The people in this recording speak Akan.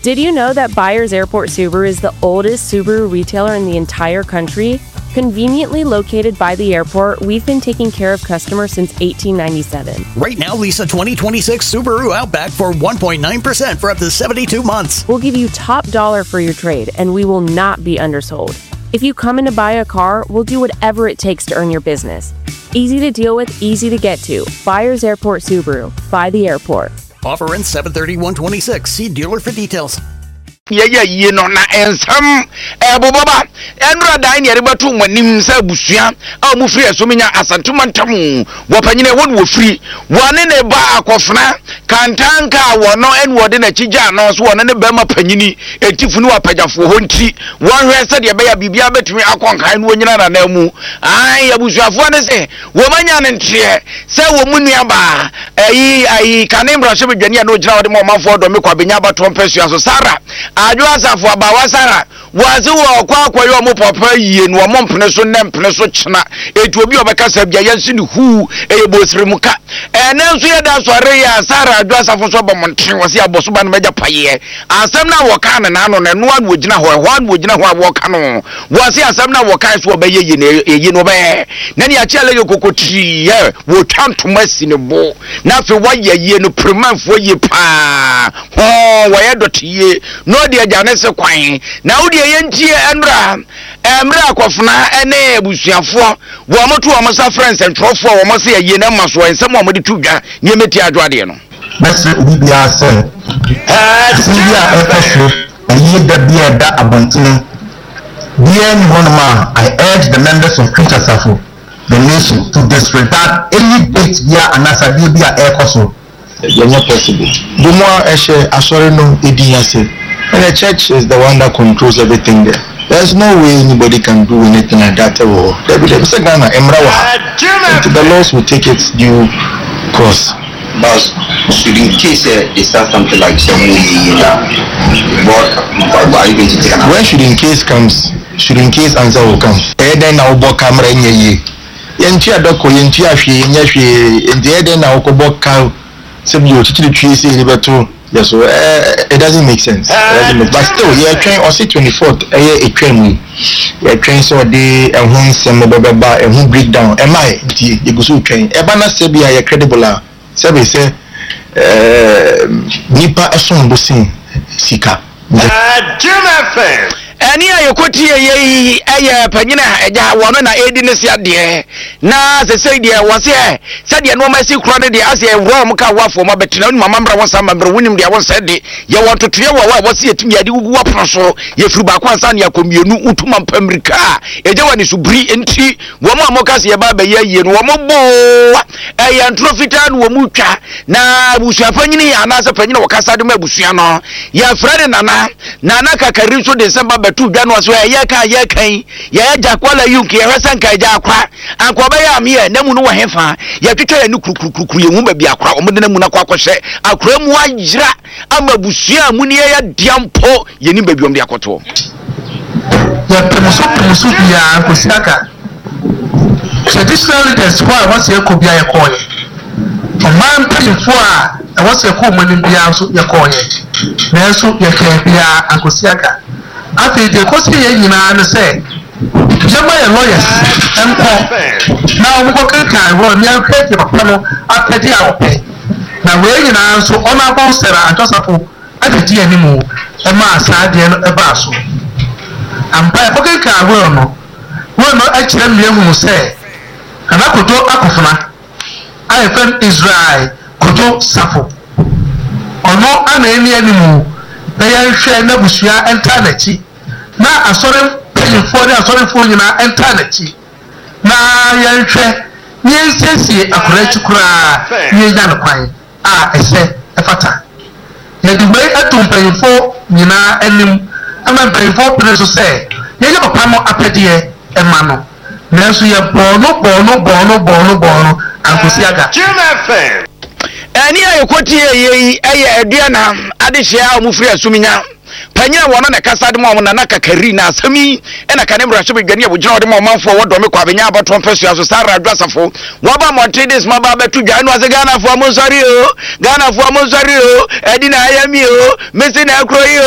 Did you know that Byers Airport Subaru is the oldest Subaru retailer in the entire country? Conveniently located by the airport, we've been taking care of customers since 1897. Right now, lease a 2026 Subaru Outback for 1.9% for up to 72 months. We'll give you top dollar for your trade, and we will not be undersold. If you come in to buy a car, we'll do whatever it takes to earn your business. Easy to deal with, easy to get to. Byers Airport Subaru. By the airport. Offer ends 7/30/126. See dealer for details. You know, na ensam baba enra dan yare batu manim sa busua a mu free asomnya asantumantam wo panyine wo free wone ne ba akofna kantanka wono en wode na chija no so wone ne ba ma panyini etifunu apagafo ho nti won hwe se de be ya bibia betumi akonkan no nyina na mu ai abusuafo ne se wo manya ne ntie se wo munua ba ayi kanembra hye bedwane no gina wode mo manfo do me kwa benya bato mpesua so Sara adwa safo abawa Sara wazi wo kwa yo mo papa yie no mo mpene so ne mpene so kyena etu obi obekasa bia yansi ne hu eyebosirimuka enenso ye da sore ya Sara adwa safo so bomonten wose aboso ba no meja paye asem na wo ka na no no an wogina ho an wogina ho wo ka no wose asem na wo ka so obeye ye no be na ne achiale ye kokoti ye wo twantoma sinebo na fe waye ye no premanfo ye pa ho waye dotiye no de agane se kwan na wo de ye ntie enra emra akofna ene busuafo wo moto wo sa friends and trofo wo mo se ye na maso ensem wo mo de tudwa ne meti adwade no bese bibia se bibia efeso ayi da bia da abontene bia ni honoma. I urge the members of Christian Safo the nation to disregard any date bia anasa bia ekoso not possible. The more assuring no idiyase. And the church is the one that controls everything there. There's no way anybody can do anything like that. The laws will take its due course. But should in case they start something like some when should in case comes, should in case answer will come. Then I'll book camera in ye. Yentia doko yentia she in the Eden I'll go cow. Some you to Tracy yes, so it doesn't make sense. But still, you're train or say 24th, a train. You're train so they and home some and who break down. Am I? You go to train. Ebana Sebia, credible. Sebi say, Nipa a song bussing, Sika. Jim Any ayokoti ye panyina eja wono na ediness ya de na se say de wose said de no ma si kro de ase rom ka wafo ma betina ni mama mbra wonsa mambra wunim de won said de ye wototo ye wa wose yetimi ade gugu waproso ye furu ba kwa ansa ne akomienu utuma mpamirika eja wani subri enti wo mo amoka se ye ba ye no wo mo bo antrofita no wo mu twa na busua panyini anasa panyina wo kasa de ma busua no ya frede nana kakari so de samba betu dwa no so ye kan ye jakwala yunki ye hwesan kan jakwa ankoba ya me ye namu no wo hefa ye twetwa ye no kurukuru ye mu ba bi akwa omde namu na kwakwohye akra mu ajira ama busua mu ne ye diampo ye ni ba bi omde akoto ya premuso bia kosiaka traditionally that's why what's your kobia ye koye man payfo a what's your ko mani bia so ye koye na so ye kan bia akosiaka afi de kosi ye nyina ne se jama ye lawyers enko na wo ko kan ro mi an kete papa no apedi a ope na we nyina so ona bon sera antosafo adedi animu e ma asade no e ba so ampa ko kan ro no a kire mi ehu se anakoto akofuna I fam Israel koto safo ono ana eni animu na ya hwe na busua entanechi na asore payfo na asore fo nyina entanechi na ya hwe nyensesi akorachi kura nyenya no kwan a ese efata na digbe atum payfo nyina anim ama payfo preso se yeye papa mo apede ema no nanso ye bono ankosiaga ani ayokoti ye aduana adehia omufri asuminya panya wono na kasa de mo na kakari na asami ena kanemra hye bedwane abogina ode mo manfo wodome kwa benya abato mpesua so Sara adwasafo waba montedis maba betu dwan wase Ghana fo amonsari o edi na ayami o mesi na akroyi